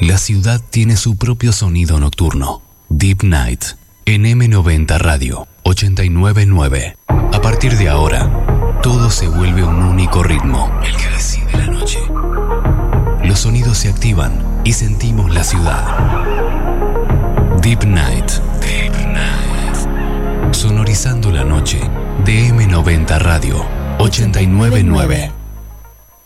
La ciudad tiene su propio sonido nocturno. Deep Night, en M90 Radio 899. A partir de ahora, todo se vuelve un único ritmo, el que decide la noche. Los sonidos se activan y sentimos la ciudad. Deep Night. Deep Night. Sonorizando la noche de M90 Radio 899.